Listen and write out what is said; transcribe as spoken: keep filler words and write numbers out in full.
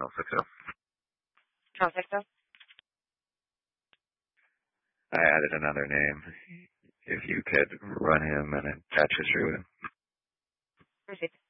Sixto. Charles Sixto? I added another name. If you could run him and attach history with him. Received.